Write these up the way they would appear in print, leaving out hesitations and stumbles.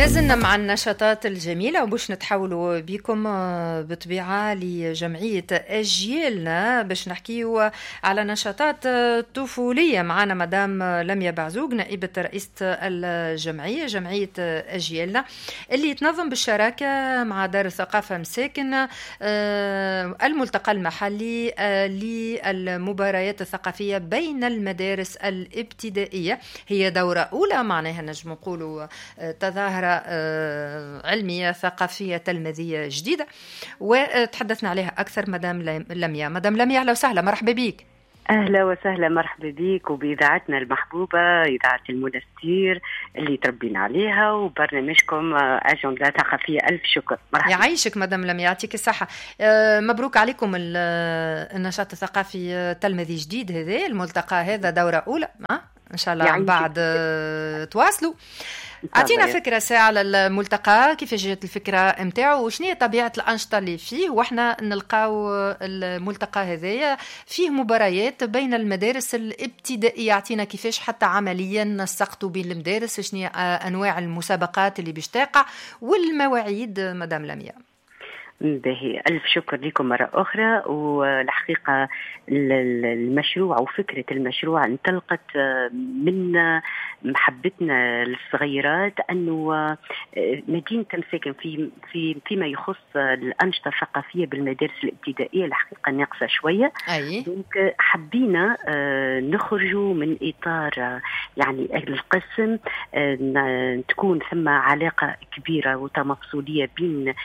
لازلنا مع النشاطات الجميلة وباش نتحولوا بكم بطبيعة لجمعية أجيالنا باش نحكيوا على نشاطات طفولية. معنا مدام لميا بعزوق نائبة رئيسة الجمعية جمعية أجيالنا اللي تنظم بالشراكة مع دار الثقافة مساكن الملتقى المحلي للمباريات الثقافية بين المدارس الابتدائية. هي دورة أولى معناها نجم نقولوا تظاهرة علمية ثقافية تلميذية جديدة وتحدثنا عليها أكثر مدام لميا. مدام لميا أهلا وسهلا، مرحبا بيك. أهلا وسهلا، مرحبا بيك وبإذاعتنا المحبوبة إذاعة المنستير اللي تربينا عليها وبرنامجكم أجندة ثقافية. ألف شكر، مرحبا. يعيشك مدام لميا، يعطيك الصحة. مبروك عليكم النشاط الثقافي التلميذي جديد هذا الملتقى، هذا دورة أولى إن شاء الله عن بعد تواصلوا. أعطينا فكرة ساعة على الملتقى، كيف جات الفكرة متاعه وشنو هي طبيعة الأنشطة اللي فيه، وإحنا نلقاو الملتقى هذايا فيه مباريات بين المدارس الابتدائية. أعطينا كيفاش حتى عمليا نسقتوا بين المدارس، شنو هي أنواع المسابقات اللي باش تقع والمواعيد مدام لميا. باهي، ألف شكر لكم مرة أخرى. والحقيقة المشروع وفكرة المشروع انطلقت من محبتنا للصغيرات أنه مدينة مساكن فيما يخص الأنشطة الثقافية بالمدارس الابتدائية الحقيقة ناقصة شوية. دونك حبينا نخرجوا من إطار يعني القسم، تكون ثم علاقة كبيرة وتمفصلية بين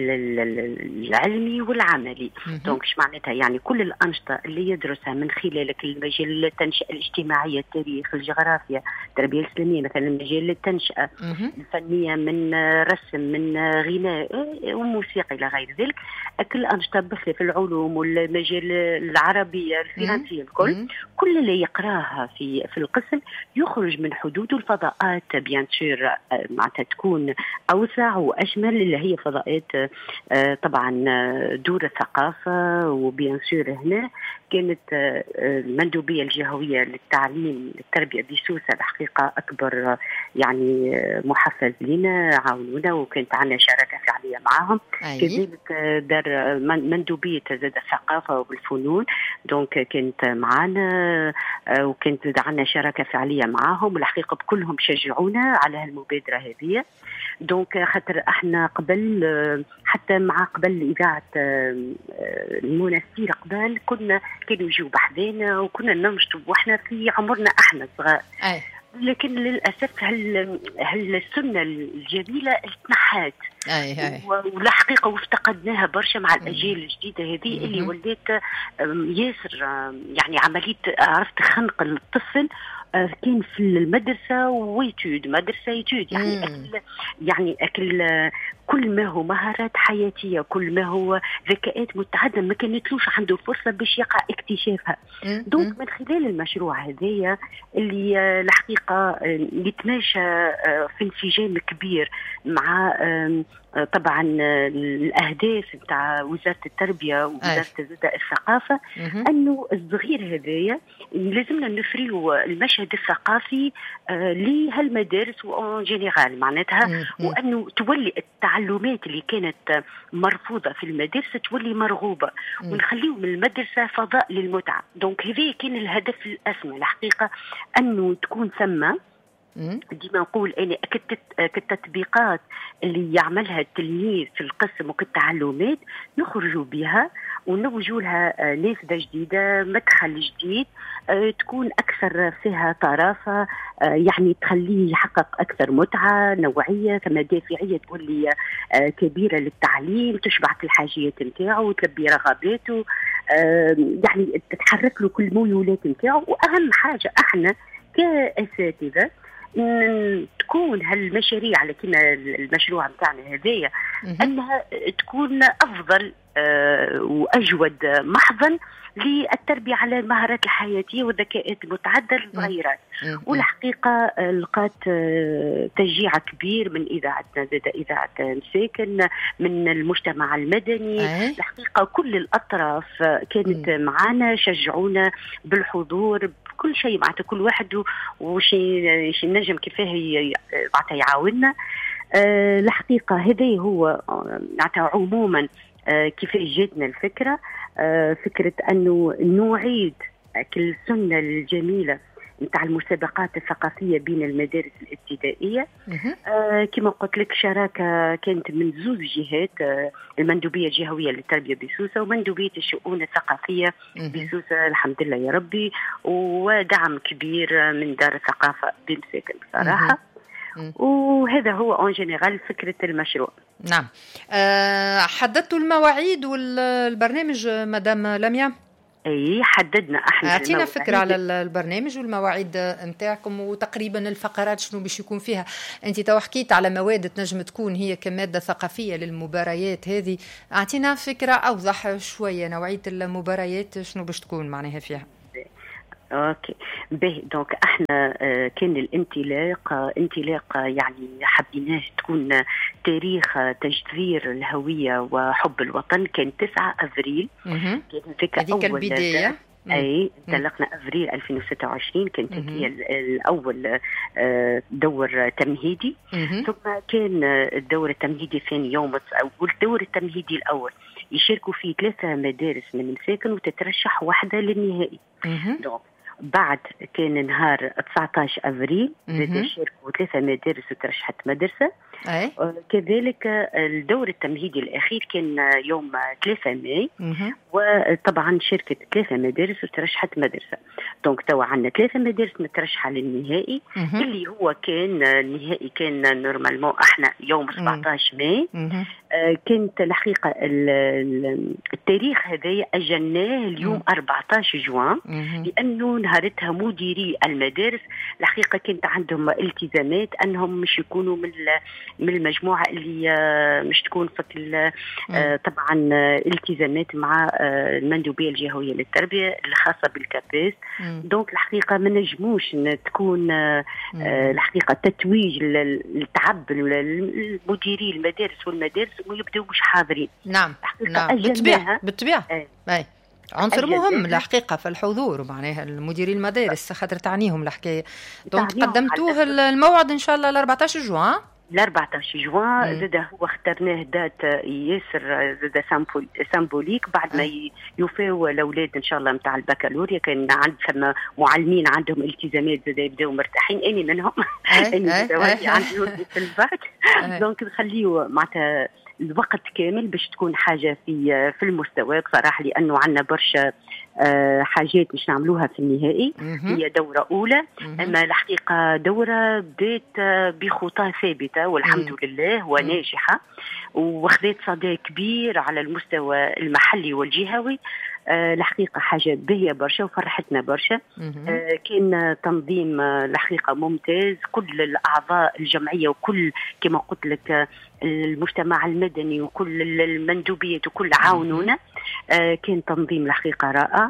العلمي والعملي. دونك ايش معناتها؟ يعني كل الأنشطة اللي يدرسها من خلالك المجال التنشئة الاجتماعية، التاريخ، الجغرافيا، التربية الإسلامية، مثلا مجال التنشئة الفنية، من رسم، من غناء وموسيقى إلى غير ذلك، كل أنشطة بخلاف العلوم والمجال العربية الفرنسية، كل اللي يقراها في القسم يخرج من حدود الفضاءات بيان سور معناتها تكون أوسع وأشمل، اللي هي فضاءات طبعا دور الثقافة. وبيان سور هنا كانت المندوبية الجهوية للتعليم التربية بسوسة الحقيقة أكبر يعني محفز لنا، عاونونا وكانت عنا شراكة فعالية معهم. كذلك دار مندوبية زاد الثقافة والفنون، دونك كانت معنا وكانت عنا شراكة فعالية معهم، والحقيقة بكلهم شجعونا على هالمبادرة هذه. دونك خاطر احنا قبل حتى مع قبل إذاعة المنستير قبل كانوا يجوا بحذانا وكنا ننشطوا واحنا في عمرنا احنا صغار. لكن للأسف هالسنة الجميلة اتنحت والحقيقة وافتقدناها برشا مع الأجيال الجديدة هذه اللي ولات ياسر يعني عملية عرفت خنق الطفل كان في المدرسة ويتود مدرسة يتود يعني أكل كل ما هو مهارات حياتية، كل ما هو ذكاءات متعددة ما كانتلوش عنده فرصة باش يقع اكتشافها. دونك من خلال المشروع هذايا اللي الحقيقة يتماشى في انسجام كبير مع طبعا الأهداف نتاع وزارة التربية ووزارة الثقافة، أنه الصغير هذايا لازمنا نفريو المشهد الثقافي لهالمدارس وان جينيرال معناتها، وأنه تولي التعلمات اللي كانت مرفوضة في المدارس تولي مرغوبة، ونخليو من المدرسة فضاء للمتعة. دونك هذا كان الهدف الأسمى الحقيقة، أنه تكون ثم ديما نقول أنا كالتطبيقات اللي يعملها التلميذ في القسم وكالتعلمات نخرجوا بها ونوجوا لها نافذة جديدة، مدخل جديد تكون أكثر فيها طرافة، يعني تخليه يحقق أكثر متعة نوعية، كما دافعية تولي كبيرة للتعليم، تشبع كل الحاجيات نتاعه وتلبي رغباته، يعني تتحرك له كل ميولات نتاعه. وأهم حاجة احنا كأساتذة تكون هالمشاريع على كما المشروع متاعنا هذايا أنها تكون أفضل وأجود محضن للتربية على المهارات الحياتية والذكاءات المتعددة للصغيرات. والحقيقة لقات تشجيع كبير من إذاعتنا، إذاعة مساكن، من المجتمع المدني. الحقيقة كل الأطراف كانت معنا، شجعونا بالحضور بكل شيء، معناتها كل واحد وش نجم كيفاه معناتها يعاوننا. الحقيقة هذا هو عموما كيف جاتنا الفكرة. فكرة أنه نعيد السنة الجميلة نتاع المسابقات الثقافية بين المدارس الابتدائية. كما قلت لك شراكة كانت من زوج جهات، المندوبية الجهوية للتربية بسوسة ومندوبية الشؤون الثقافية بسوسة الحمد لله يا ربي، ودعم كبير من دار الثقافة بمساكن بصراحة. وهذا هو اون جينيرال فكرة المشروع. نعم. حددتوا المواعيد والبرنامج مدام لميا؟ اي حددنا احنا. اعطينا فكرة على البرنامج والمواعيد نتاعكم وتقريبا الفقرات شنو باش يكون فيها. انت تو حكيت على مواد تنجم تكون هي كمادة ثقافية للمباريات هذه، اعطينا فكرة اوضح شوية نوعية المباريات شنو باش تكون معناها فيها. اوكي باهي. دونك احنا كان انطلاق يعني حبيناه تكون تاريخ تجذير الهوية وحب الوطن. كان 9 افريل كانت هذيك البداية. اي انطلقنا افريل 2026 كانت هي الاول دور تمهيدي. ثم كان الدور التمهيدي الثاني يوم والدور التمهيدي الاول يشاركوا فيه 3 مدارس من مساكن وتترشح واحدة للنهائي. بعد كان نهار 19 أفريل زاد شاركوا 3 مدارس وترشحت مدرسة. كذلك الدور التمهيدي الأخير كان يوم 3 ماي وطبعا شاركت 3 مدارس وترشحت مدرسة. دونك توا عندنا 3 مدارس مترشحة للنهائي اللي هو كان النهائي كان نورمالمون احنا يوم 17 ماي. كانت الحقيقة التاريخ هذا أجلناه اليوم 14 جوان لأنه نهارتها مديري المدارس الحقيقة كانت عندهم التزامات أنهم مش يكونوا من المجموعة اللي مش تكون في طبعا التزامات مع المندوبية الجهوية للتربية الخاصة بالكابيس. دونك الحقيقة ما نجموش تكون الحقيقة تتويج التعب المديري المدارس والمدارس ويبدأوا مش حاضرين. نعم بالطبيعة عنصر مهم الحقيقة في الحضور معناها المديري المدارس خاطر تعنيهم الحكاية. دونك قدمتوه الموعد إن شاء الله 14 جوان. 14 جوان زاد هو اخترناه دات ياسر زاد سامبوليك بعد ما يوفوا الاولاد ان شاء الله نتاع البكالوريا. كان عندهم معلمين عندهم التزامات زاد يبداو مرتاحين اني منهم اني عندي في البعد. دونك نخليو معناتها الوقت كامل باش تكون حاجة في المستوى بصراحة لأنه عنا برشا حاجات مش نعملوها في النهائي. هي دورة أولى أما الحقيقة دورة بدأت بخطى ثابتة والحمد لله وناجحة واخذت صدى كبير على المستوى المحلي والجهوي. الحقيقة حاجة باهية برشا وفرحتنا برشا. كان تنظيم الحقيقة ممتاز. كل الأعضاء الجمعية وكل كما قلت لك المجتمع المدني وكل المندوبيات وكل عاونونا. كان تنظيم الحقيقة رائع.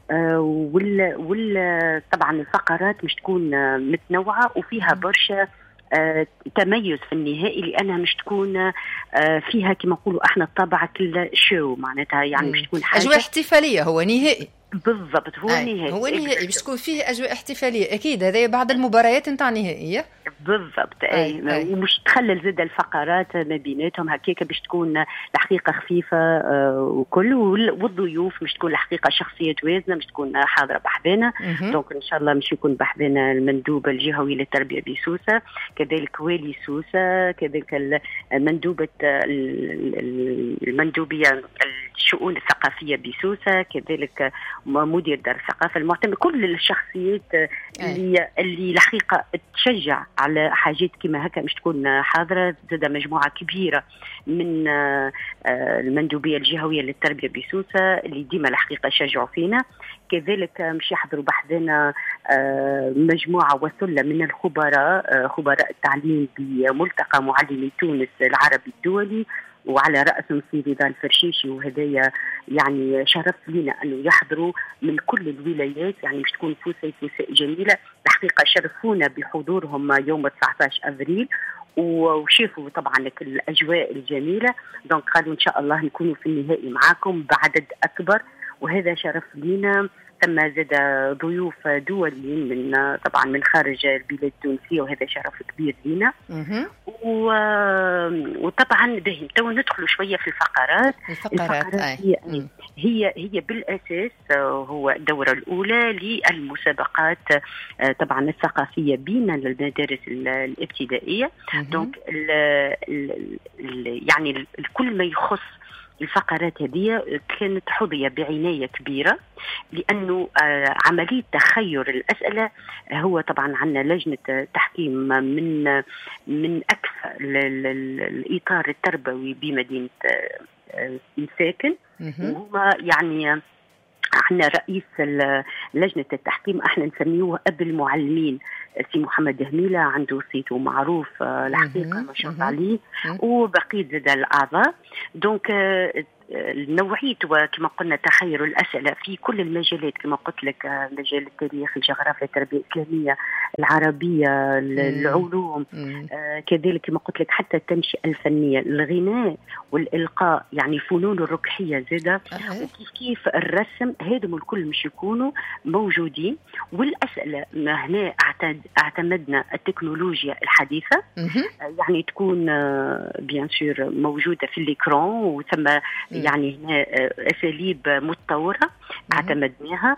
طبعا الفقرات مش تكون متنوعة وفيها برشا تميز في النهائي لأنها مش تكون فيها كما نقولوا احنا الطابع كل شو معناتها يعني مش تكون حاجة أجواء احتفالية. هو نهائي بالضبط. هو نهائي باش تكون فيه أجواء احتفالية أكيد. هذا بعد المباريات نتاع نهائية بالضبط. ومش تخلل زاد الفقرات ما بيناتهم هكاك باش تكون الحقيقة خفيفة وكل والضيوف مش تكون الحقيقة شخصية وازنة مش تكون حاضرة بحذانا. دونك إن شاء الله مش يكون بحذانا المندوب الجهوي للتربية بسوسة كذلك والي سوسة كذلك المندوبة المندوبية الشؤون الثقافية بسوسة كذلك مدير دار الثقافة المعتمد. كل الشخصيات اللي الحقيقة تشجع على حاجات كما هكا مش تكون حاضرة. زاد مجموعة كبيرة من المندوبية الجهوية للتربية بسوسة اللي ديما الحقيقة شجعوا فينا. كذلك مش يحضروا بحذنا مجموعة وثلة من الخبراء خبراء التعليم بملتقى معلمي تونس العربي الدولي وعلى رأسهم سيدي رضا الفرشيشي. وهدايا يعني شرف لنا أنه يحضروا من كل الولايات يعني مش تكون فوسة جميلة. الحقيقة شرفونا بحضورهم يوم 19 أفريل وشافوا طبعا الأجواء الجميلة. دونك قالوا إن شاء الله نكونوا في النهائي معاكم بعدد أكبر وهذا شرف لنا ثم زاد ضيوف دوليين من طبعا من خارج البلاد التونسية، وهذا شرف كبير لنا. وطبعا باهي تو ندخلوا شوية في الفقرات. هي بالأساس هو الدورة الأولى للمسابقات طبعا الثقافية بين المدارس الابتدائية. دونك يعني كل ما يخص الفقرات هذه كانت حظية بعناية كبيرة، لأنه عملية تخير الأسئلة هو طبعا عندنا لجنة تحكيم من أكفأ الإطار التربوي بمدينة مساكن، وهما يعني احنا رئيس لجنة التحكيم احنا نسميوه أب المعلمين، سي محمد هميلة، عنده صيته معروف الحقيقة ما شاء الله عليه، وبقية زاد الأعضاء. دونك نوعية وكما قلنا تخير الأسئلة في كل المجالات، كما قلت لك مجال التاريخ، الجغرافيا، التربية الإسلامية، العربية، العلوم، كذلك كما قلت لك حتى التنشئة الفنية، الغناء والإلقاء، يعني الفنون الركحية زادة، وكيف كيف الرسم، هذم الكل مش يكونوا موجودين. والأسئلة هنا اعتمدنا التكنولوجيا الحديثة، يعني تكون بيان سور موجودة في الإكران، وثم يعني هنا أساليب متطورة اعتمدناها.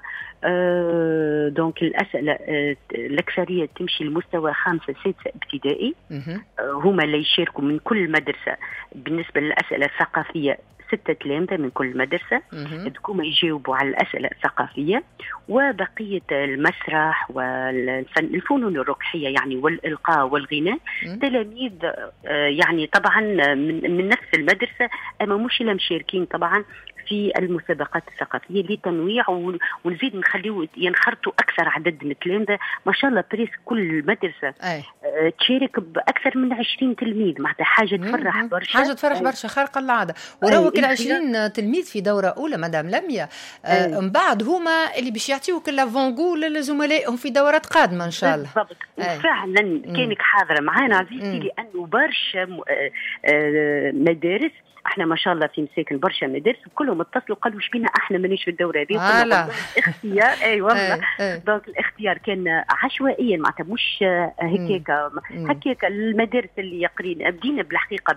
دونك الأسئلة الأكثرية تمشي لمستوى 5 6 ابتدائي، هما اللي يشاركوا من كل مدرسة. بالنسبة للأسئلة الثقافية 6 تلامذة من كل مدرسة يكونوا يجاوبوا على الأسئلة الثقافية، وبقية المسرح والفنون الركحية يعني والإلقاء والغناء تلاميذ يعني طبعا من نفس المدرسة، أما مش مشاركين طبعا في المسابقات الثقافية لتنويع، ونزيد نخليه ينخرطوا أكثر عدد من التلامذة. ما شاء الله بريس كل مدرسة تشارك بأكثر من 20 تلميذ، معناتها حاجة تفرح برشا، حاجة تفرح برشا خارقة العادة. وروك 20 تلميذ في دورة أولى مدام لميا، من بعد هما اللي باش يعطيوك لافونغول لزملائهم في دورات قادمة إن شاء الله. بالضبط. وفعلا كانك حاضرة معنا عزيزتي، لأنه برشا مدارس، احنا ما شاء الله في مساكن برشا مدارس كلهم اتصلوا قالوا ايش بينا احنا مانيش في الدوره هذه. الاختيار اي والله دونك الاختيار كان عشوائيا، معناتها مش هكاك المدارس اللي يقرين. بدينا بالحقيقه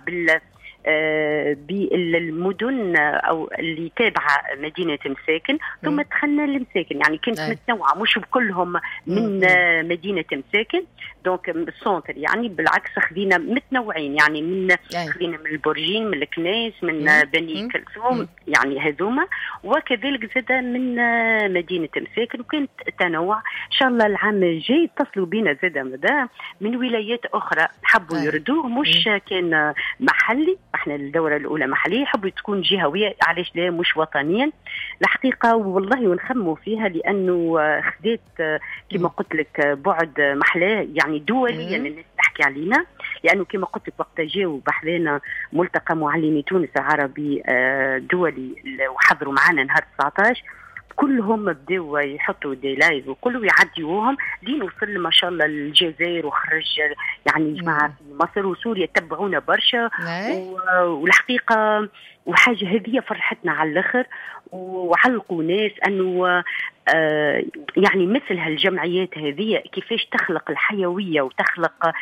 بالمدن او اللي تابعه مدينه مساكن، ثم دخلنا لمساكن، يعني كانت متنوعه مش بكلهم من مدينه مساكن. دونك السونتر يعني بالعكس خذينا متنوعين، يعني خذينا من البرجين، من الكنايس، من بني كلثوم، يعني هذوما، وكذلك زاد من مدينه مساكن. وكانت تنوع. ان شاء الله العام الجاي اتصلوا بينا زاد مدى من ولايات اخرى حبوا يردوه، مش كان محلي، احنا الدوره الاولى محليه، حبوا تكون جهويه، علاش لا مش وطنيا الحقيقه. والله ونخموا فيها لانه خذت كما قلت لك بعد محلاه، يعني دوليا الناس تحكي علينا، لانه كما قلت لك وقت جاوا بحذانا ملتقى معلمي تونس عربي دولي وحضروا معنا نهار 19، كلهم بداوا يحطوا دي لايف وكلوا يعديوهم لين وصل ما شاء الله الجزائر وخرج يعني جماعه في مصر وسوريا تبعونا برشا. والحقيقه وحاجه هذه فرحتنا على الاخر، وعلقوا ناس انه يعني مثل هالجمعيات هذه كيفاش تخلق الحيويه وتخلق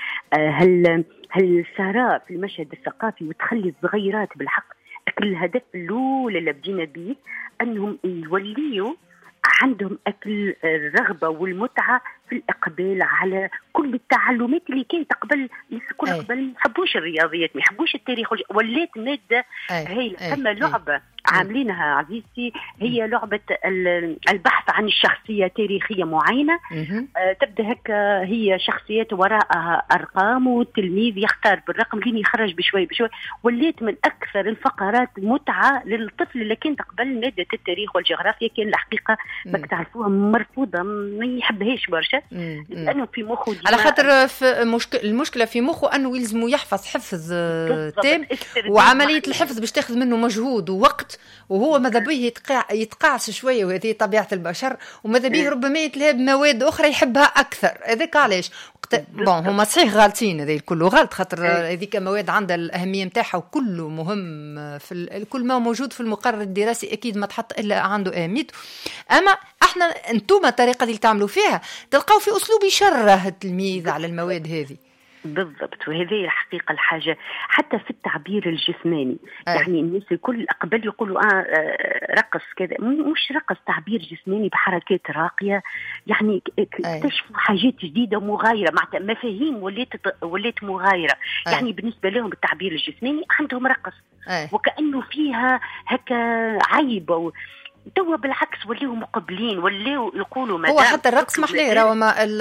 هالثراء في المشهد الثقافي، وتخلي الصغيرات بالحق. الهدف الاولى اللي بدينا به انهم يوليوا عندهم اكل الرغبه والمتعه في الاقبال على كل التعلمات اللي كانت قبل. كل قبل ما يحبوش الرياضيات، ما يحبوش التاريخ، ولات ماده هي ثم لعبه عاملينها عزيزتي، هي لعبه البحث عن الشخصيه تاريخيه معينه. تبدا هكا هي شخصيات وراءها ارقام، والتلميذ يختار بالرقم لين يخرج بشوي بشوي. ولات من اكثر الفقرات متعه للطفل اللي كانت قبل ماده التاريخ والجغرافيا، كان الحقيقه ما تعرفوها مرفوضه، ما يحبهاش برشا لانه في مخه على خاطر المشكله في مخه انه يلزمه يحفظ حفظ تام، وعمليه الحفظ باش تاخذ منه مجهود ووقت، يموت وهو ماذا بيه يتقاعس شويه، وهذه طبيعه البشر، وماذا بيه ربما يتلهى بمواد اخرى يحبها اكثر. هذاك علاش بون هما صحيح غالطين، هذا كله غلط، خاطر هذيك مواد عندها الاهميه نتاعها وكله مهم، في كل ما موجود في المقرر الدراسي اكيد ما تحط الا عنده اهميته. اما احنا انتم الطريقه اللي تعملوا فيها تلقاو في اسلوب يشره التلميذ على المواد هذه. بالضبط، وهذه الحقيقة الحاجة حتى في التعبير الجسماني. يعني الناس الكل قبل يقولوا رقص كذا، مش رقص، تعبير جسماني بحركات راقية، يعني اكتشفوا حاجات جديدة ومغايرة، مع مفاهيم ولات مغايرة. يعني بالنسبة لهم التعبير الجسماني عندهم رقص وكأنه فيها هكا عيب، توا بالعكس وليوا مقبلين، وليوا يقولوا هو حتى الرقص محليه، راهو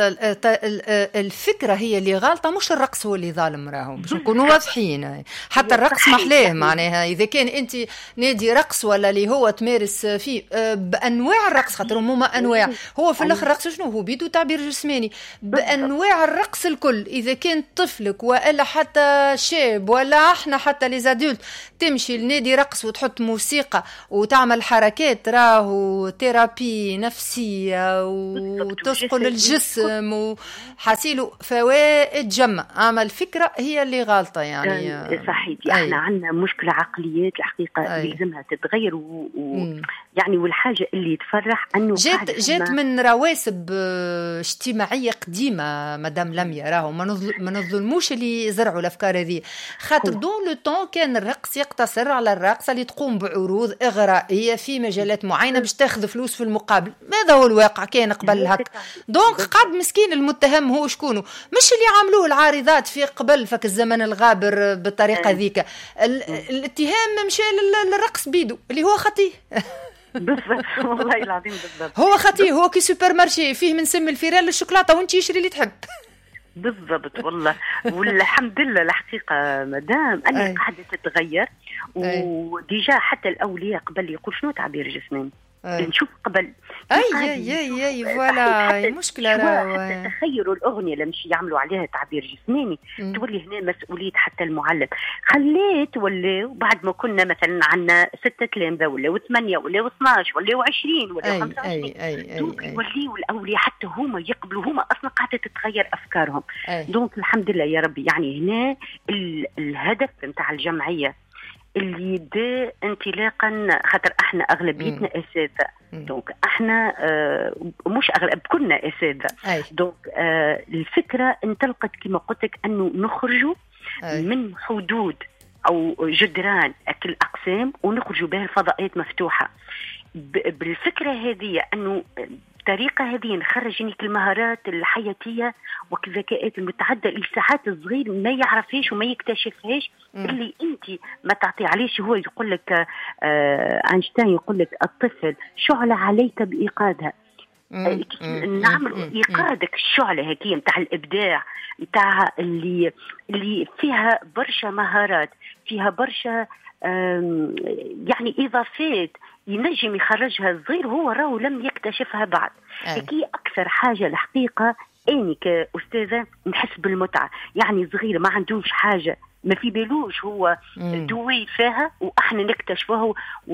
الفكره هي اللي غالطه، مش الرقص هو اللي ظالم، راهو باش نكونوا واضحين. حتى الرقص محليه، معناها اذا كان انت نادي رقص ولا اللي هو تمارس فيه بانواع الرقص، خاطر هما انواع، هو في الاخر الرقص شنو هو؟ بيدو تعبير جسماني بانواع الرقص الكل. اذا كان طفلك والا حتى شاب ولا احنا حتى لي زادولت تمشي لنادي رقص وتحط موسيقى وتعمل حركات، راهو ثيرابي نفسية وتسقل الجسم وحاسيله فوائد جمة. أما الفكرة هي اللي غالطة يعني. صحيح، احنا عندنا مشكلة عقليات الحقيقة لازمها تتغير يعني والحاجة اللي تفرح أنه جات من رواسب اجتماعية قديمة مدام لميا، راهو ما نظلموش اللي يزرعوا الأفكار هذه، خاطر دون لو طون كان الرقص يقتصر على الرقصة اللي تقوم بعروض إغرائية في مجالات معينة باش تاخذ فلوس في المقابل. ماذا هو الواقع كان قبل هك؟ دونك قعد مسكين المتهم هو شكونه، مش اللي عاملوه العارضات في قبل فك الزمن الغابر بالطريقة ذيك. الاتهام مشى للرقص بيدو اللي هو خطيه. بالضبط، والله العظيم بالضبط، هو خطيه، هو كي سوبر مارشي فيه من سم الفيران للشوكولاتة وانت يشري اللي تحب. بالضبط والله. والحمد لله الحقيقة مدام أني قاعدة تتغير، وديجا حتى الأولياء قبل يقول شنو تعبير جسماني، نشوف قبل اي فوالا مشكله. حتى تخيلوا الاغنيه لما يعملوا عليها تعبير جسماني تولي هنا مسؤوليه حتى المعلم. خليت ولا بعد ما كنا مثلا عندنا 6 تلامذه ولا 8 ولا 12 ولا 20 ولا 25 يوليوا الاولياء حتى هما يقبلوا، هما اصلا قاعده تتغير افكارهم. دونك الحمد لله يا ربي. يعني هنا الهدف نتاع الجمعيه اللي دا انطلاقا، خاطر احنا اغلبيتنا اساتذه، دونك احنا مش اغلب كنا اساتذه، دونك الفكره انطلقت كما قلت لك انه نخرجوا من حدود او جدران الاقسام ونخرجوا بها الفضاءات مفتوحه. بالفكره هذه انه الطريقة هذه نخرج المهارات الحياتية والذكاءات المتعددة اللي ساعات الصغير ما يعرفهاش وما يكتشفهاش، اللي انت ما تعطي عليش. هو يقول لك أينشتاين يقول لك الطفل شعلة عليك بإيقادها. نعمل إيقادك الشعلة هكي متاع الإبداع، متاع اللي فيها برشا مهارات، فيها برشا يعني إضافات ينجم يخرجها الصغير هو راهو لم يكتشفها بعد. هي أكثر حاجة الحقيقة أني كأستاذة نحس بالمتعة. يعني صغير ما عندوش حاجة ما في بالوش هو دوي فيها وإحنا نكتشفه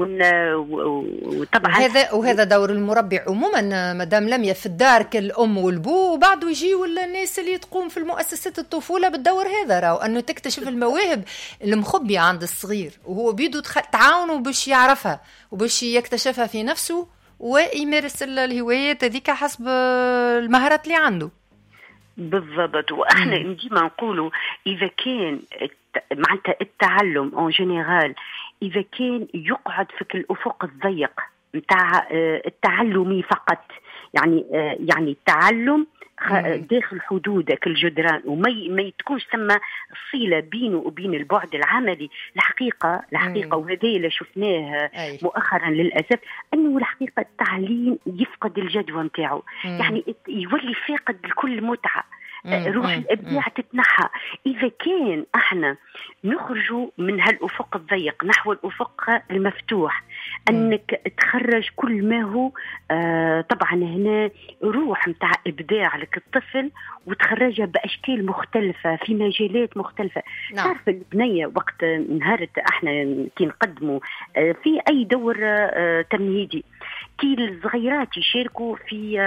وطبعا وهذا دور المربي عموما مدام لميا في الدار كالأم والبو، وبعده يجيوا الناس اللي تقوم في المؤسسات الطفولة بالدور هذا، راهو أنه تكتشف المواهب المخبية عند الصغير وهو بيدو تعاونوا باش يعرفها وباش يكتشفها في نفسه ويمارس الهوايات هذيك حسب المهارات اللي عنده. بالضبط. واحنا ديما نقولوا اذا كان معناتها التعلم اون جينيرال اذا كان يقعد في الافق الضيق نتاع التعلمي فقط، يعني التعلم داخل حدودك الجدران وما تكونش ثم صلة بينه وبين البعد العملي. الحقيقة وهذا اللي شفناه مؤخرا للأسف أنه الحقيقة التعليم يفقد الجدوى نتاعو، يعني يولي فاقد لكل متعة. روح الإبداع تتنحى. إذا كان احنا نخرجوا من هالأفق الضيق نحو الأفق المفتوح، أنك تخرج كل ما هو طبعا هنا روح متاع إبداع لك الطفل وتخرجها بأشكال مختلفة في مجالات مختلفة. تعرف البنية وقت نهارت احنا كي نقدموا في أي دور تمهيدي كي الصغيرات يشاركوا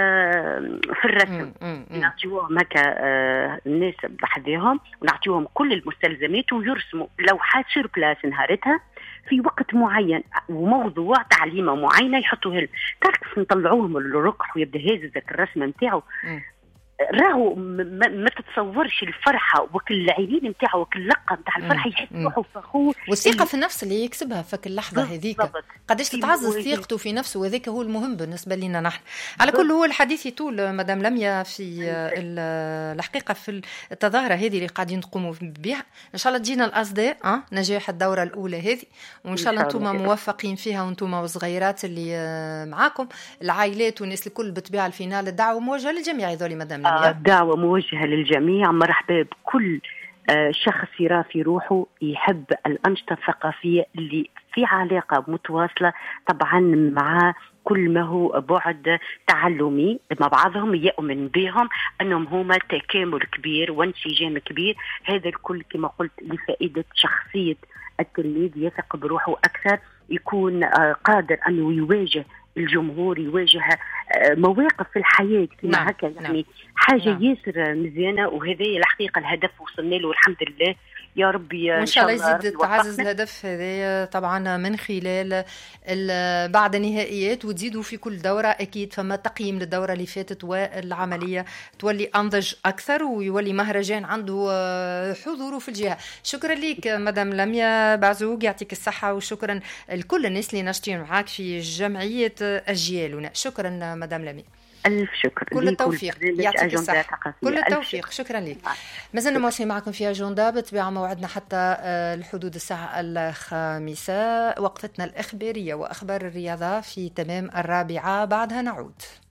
في الرسم، نعطيوهم هكا الناس بحذاهم ونعطيوهم كل المستلزمات ويرسموا لوحات سور بلاس نهارتها في وقت معين وموضوع تعليمه معينه يحطوها له. تعرف نطلعوهم الرقح ويبدا هازز الرسمه نتاعو، راهو ما تتصورش الفرحه وكل اللاعبين نتاعو وكل اللقه نتاع الفرحه يحس روحه فخور والثقه في النفس اللي يكسبها فك اللحظه هذيك قداش تتعزز ثقته في نفسه، وهذاك هو المهم بالنسبه لنا نحن. على كل هو الحديث يطول مدام لميا في الحقيقه في التظاهره هذه اللي قاعدين نقوموا بها. ان شاء الله تجينا الاصداء نجاح الدوره الاولى هذه، وان شاء الله انتم موفقين فيها وانتم والصغيرات اللي معاكم العائلات والناس الكل بالطبيعه. الفينال الدعوه موجهه للجميع هذول مدام. دعوة موجهة للجميع، مرحبا بكل شخص يرى في روحه يحب الأنشطة الثقافية اللي في علاقة متواصلة طبعا مع كل ما هو بعد تعلمي مع بعضهم، يؤمن بهم أنهم هما تكامل كبير وانسجام كبير. هذا الكل كما قلت لفائدة شخصية التلميذ، يثق بروحه أكثر، يكون قادر أنه يواجه الجمهور، يواجه مواقف في الحياة كما هكا يعني حاجة ياسر مزيانة. وهذه الحقيقة الهدف وصلنا له الحمد لله يا ربي. وإن شاء الله يزيد تعزز الهدف هذا طبعا من خلال بعد النهائيات، وتزيدوا في كل دورة أكيد فما تقييم للدورة اللي فاتت والعملية تولي أنضج أكثر ويولي مهرجان عنده حضوره في الجهة. شكرا لك مدام لميا بعزوق، يعطيك الصحة، وشكرا لكل الناس اللي ناشطين معاك في جمعية أجيال. شكرا مدام لميا. ألف شكر، كل التوفيق، يعطيك الصحة، كل التوفيق. شكرا لك. مازلنا مواصلين معكم في أجندة بتبع موعدنا حتى الحدود الساعة 5 وقفتنا الإخبارية وأخبار الرياضة في تمام 4 بعدها نعود.